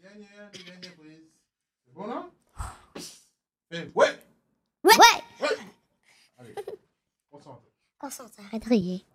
Dernière prise. C'est bon, là? Ouais! Ouais! Ouais. Allez, concentre. Concentre, arrête de rire.